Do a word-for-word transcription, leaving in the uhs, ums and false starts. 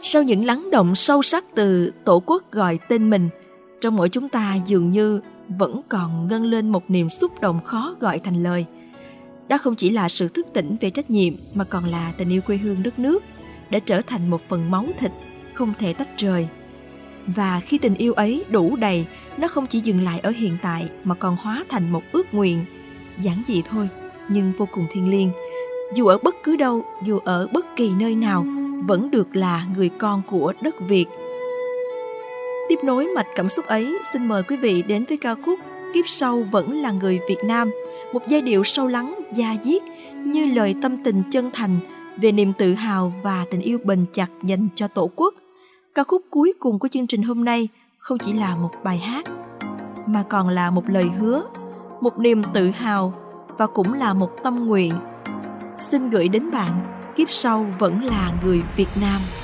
Sau những lắng động sâu sắc từ tổ quốc gọi tên mình, trong mỗi chúng ta dường như vẫn còn ngân lên một niềm xúc động khó gọi thành lời. Đó không chỉ là sự thức tỉnh về trách nhiệm mà còn là tình yêu quê hương đất nước đã trở thành một phần máu thịt không thể tách rời. Và khi tình yêu ấy đủ đầy, nó không chỉ dừng lại ở hiện tại mà còn hóa thành một ước nguyện giản dị thôi nhưng vô cùng thiêng liêng. Dù ở bất cứ đâu, dù ở bất kỳ nơi nào, vẫn được là người con của đất Việt. Tiếp nối mạch cảm xúc ấy, xin mời quý vị đến với ca khúc Kiếp Sau Vẫn Là Người Việt Nam, một giai điệu sâu lắng, da diết như lời tâm tình chân thành về niềm tự hào và tình yêu bền chặt dành cho Tổ quốc. Ca khúc cuối cùng của chương trình hôm nay không chỉ là một bài hát, mà còn là một lời hứa, một niềm tự hào và cũng là một tâm nguyện. Xin gửi đến bạn, kiếp sau vẫn là người Việt Nam.